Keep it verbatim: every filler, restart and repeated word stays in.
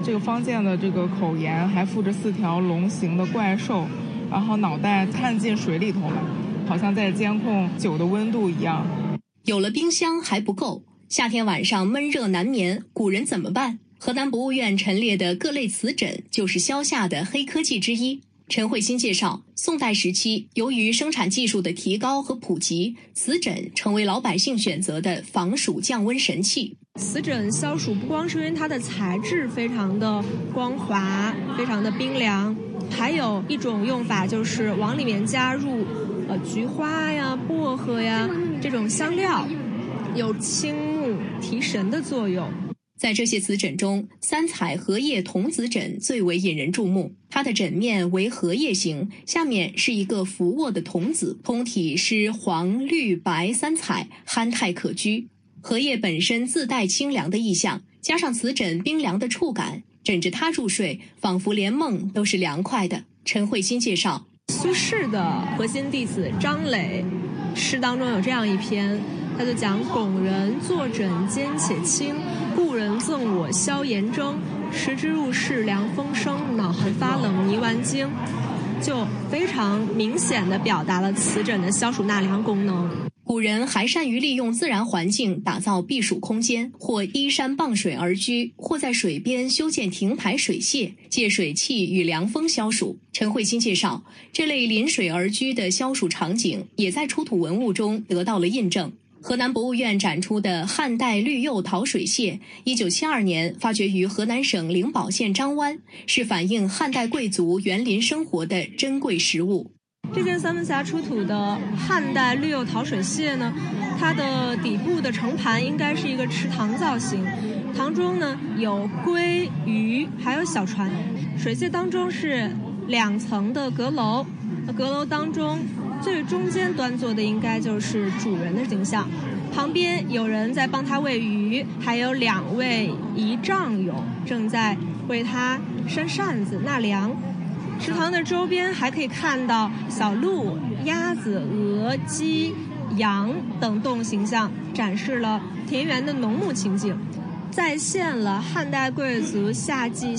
这个方见的这个口沿还附着四条龙形的怪兽，然后脑袋探进水里头了，好像在监控酒的温度一样。 有了冰箱还不够，夏天晚上闷热难眠，古人怎么办？河南博物院陈列的各类瓷枕就是消夏的黑科技之一。陈慧欣介绍，宋代时期，由于生产技术的提高和普及，瓷枕成为老百姓选择的防暑降温神器。 瓷枕消暑不光是因为它的材质非常的光滑，非常的冰凉，还有一种用法就是往里面加入呃菊花呀、薄荷呀这种香料，有清目提神的作用。 在这些瓷枕中，三彩荷叶童子枕最为引人注目。它的枕面为荷叶形，下面是一个伏卧的童子，通体是黄、绿、白三彩，憨态可掬。荷叶本身自带清凉的意象，加上瓷枕冰凉的触感，枕着它入睡，仿佛连梦都是凉快的。陈慧欣介绍， 苏轼的核心弟子张磊诗当中有这样一篇，他就讲拱人坐枕坚且轻，故人赠我消炎蒸，时之入室凉风生，脑痕发冷泥丸精，就非常明显地表达了瓷枕的消暑纳凉功能。 古人还善于利用自然环境打造避暑空间，或依山傍水而居，或在水边修建亭台水榭，借水汽与凉风消暑。陈慧欣介绍，这类临水而居的消暑场景也在出土文物中得到了印证。河南博物院展出的汉代绿釉陶水榭，一九七二年发掘于河南省灵宝县张湾，是反映汉代贵族园林生活的珍贵实物。 这件三门峡出土的汉代绿釉陶水榭呢，它的底部的盛盘应该是一个池塘造型，塘中呢有龟、鱼，还有小船。水榭当中是两层的阁楼，阁楼当中最中间端坐的应该就是主人的形象，旁边有人在帮他喂鱼，还有两位仪仗友正在为他扇扇子纳凉。池塘的周边还可以看到小鹿、鸭子、鹅、鸡、羊等动物形象，展示了田园的农牧情景，再现了汉代贵族夏季